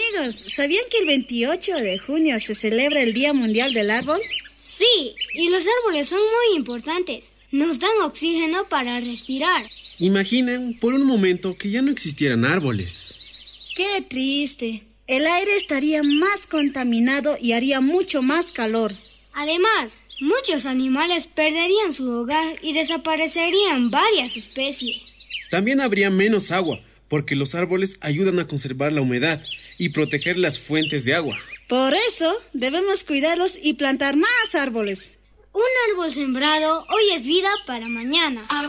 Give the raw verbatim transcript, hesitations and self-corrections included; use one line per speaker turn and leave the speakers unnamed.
amigos, ¿sabían que el veintiocho de junio se celebra el Día Mundial del Árbol?
Sí, y los árboles son muy importantes. Nos dan oxígeno para respirar.
Imaginen por un momento que ya no existieran árboles.
¡Qué triste! El aire estaría más contaminado y haría mucho más calor.
Además, muchos animales perderían su hogar y desaparecerían varias especies.
También habría menos agua, porque los árboles ayudan a conservar la humedad y proteger las fuentes de agua.
Por eso, debemos cuidarlos y plantar más árboles.
Un árbol sembrado hoy es vida para mañana.